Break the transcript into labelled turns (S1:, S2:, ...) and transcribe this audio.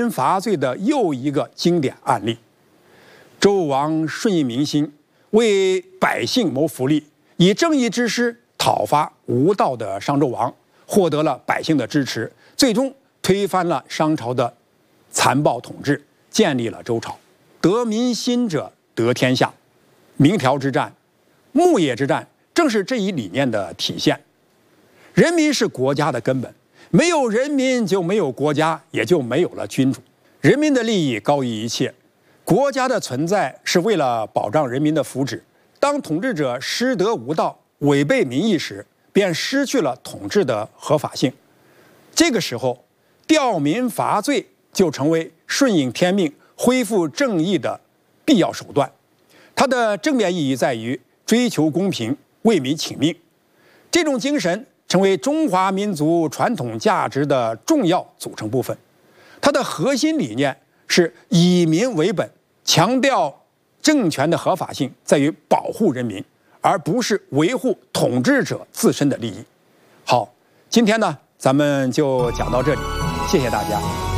S1: 民伐罪的又一个经典案例。周武王顺应民心，为百姓谋福利，以正义之师讨伐无道的商纣王，获得了百姓的支持，最终推翻了商朝的残暴统治，建立了周朝。得民心者得天下。明条之战、牧野之战正是这一理念的体现。人民是国家的根本，没有人民就没有国家，也就没有了君主。人民的利益高于一切，国家的存在是为了保障人民的福祉。当统治者失德无道、违背民意时，便失去了统治的合法性。这个时候，吊民伐罪就成为顺应天命、恢复正义的必要手段。它的正面意义在于追求公平、为民请命。这种精神成为中华民族传统价值的重要组成部分。它的核心理念是以民为本，强调政权的合法性在于保护人民，而不是维护统治者自身的利益。好，今天呢，咱们就讲到这里，谢谢大家。